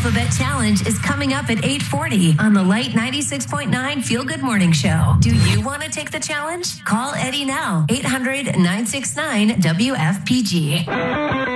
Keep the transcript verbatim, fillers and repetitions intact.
Alphabet Challenge is coming up at eight forty on the Light ninety-six point nine Feel Good Morning Show. Do you want to take the challenge? Call Eddie now, eight hundred, nine six nine, W F P G.